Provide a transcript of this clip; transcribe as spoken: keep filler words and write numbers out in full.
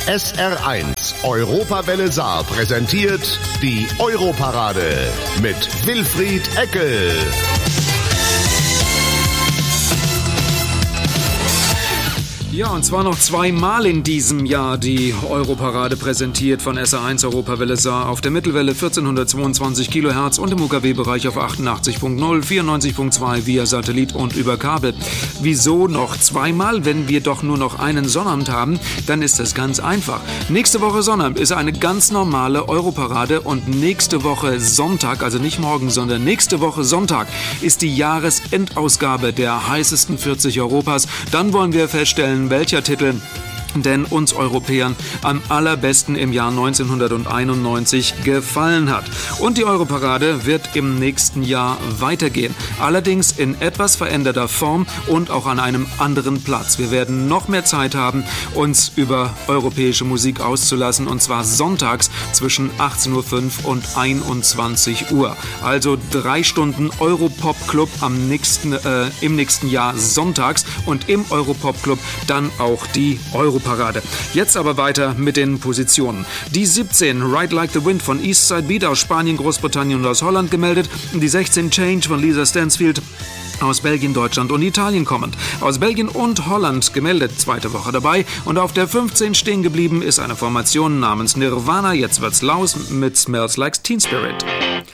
S R eins Europawelle Saar präsentiert die Europarade mit Wilfried Eckel. Ja, und zwar noch zweimal in diesem Jahr die Europarade präsentiert von S R eins Europawelle Saar auf der Mittelwelle vierzehnhundertzweiundzwanzig Kilohertz und im U K W-Bereich auf achtundachtzig Komma null, vierundneunzig Komma zwei via Satellit und über Kabel. Wieso noch zweimal? Wenn wir doch nur noch einen Sonnabend haben, dann ist das ganz einfach. Nächste Woche Sonnabend ist eine ganz normale Europarade und nächste Woche Sonntag, also nicht morgen, sondern nächste Woche Sonntag ist die Jahresendausgabe der heißesten vierzig Europas. Dann wollen wir feststellen, welcher Titel denn uns Europäern am allerbesten im Jahr neunzehnhunderteinundneunzig gefallen hat. Und die Europarade wird im nächsten Jahr weitergehen. Allerdings in etwas veränderter Form und auch an einem anderen Platz. Wir werden noch mehr Zeit haben, uns über europäische Musik auszulassen, und zwar sonntags zwischen achtzehn Uhr fünf und einundzwanzig Uhr. Also drei Stunden Europop-Club am nächsten, äh, im nächsten Jahr sonntags und im Europop-Club dann auch die Europarade. Parade. Jetzt aber weiter mit den Positionen. Die siebzehn, Ride Like the Wind von Eastside Beat aus Spanien, Großbritannien und aus Holland gemeldet. Die sechzehn, Change von Lisa Stansfield aus Belgien, Deutschland und Italien kommend. Aus Belgien und Holland gemeldet, zweite Woche dabei. Und auf der fünfzehn stehen geblieben ist eine Formation namens Nirvana. Jetzt wird's laut mit Smells Like Teen Spirit.